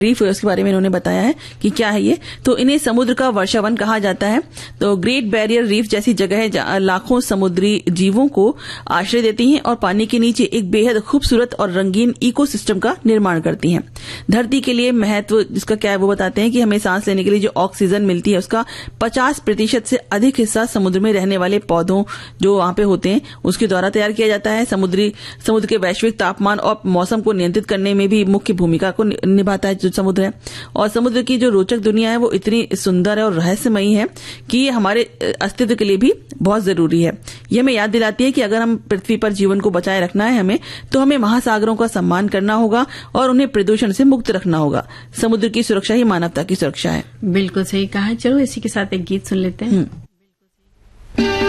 Reef है उसके बारे में इन्होंने बताया है कि क्या है ये। तो इन्हें समुद्र का वर्षावन कहा जाता है। तो ग्रेट बैरियर रीफ जैसी जगह है जहां लाखों समुद्री जीवों को आश्रय देती हैं और पानी के नीचे एक बेहद खूबसूरत और रंगीन इकोसिस्टम का निर्माण करती हैं। धरती के लिए महत्व जिसका क्या है वो बताते हैं कि हमें सांस लेने के लिए जो ऑक्सीजन मिलती है उसका 50% से अधिक हिस्सा समुद्र में रहने वाले पौधों जो वहां पे होते हैं उसके द्वारा तैयार किया जाता है। समुद्र के वैश्विक तापमान और मौसम को नियंत्रित करने में भी मुख्य भूमिका को निभाता है समुद्र है। और समुद्र की जो रोचक दुनिया है वो इतनी सुंदर है और रहस्यमयी है कि ये हमारे अस्तित्व के लिए भी बहुत जरूरी है। ये हमें याद दिलाती है कि अगर हम पृथ्वी पर जीवन को बचाए रखना है हमें, तो हमें महासागरों का सम्मान करना होगा और उन्हें प्रदूषण से मुक्त रखना होगा। समुद्र की सुरक्षा ही मानवता की सुरक्षा है। बिल्कुल सही कहा। चलो इसी के साथ एक गीत सुन लेते हैं।